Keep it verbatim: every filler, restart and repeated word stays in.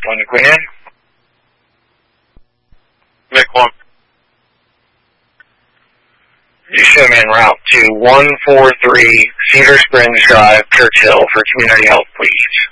one to Queen Anne. Mick one. You show me en route to one four three Cedar Springs Drive, Churchill, for community health, please.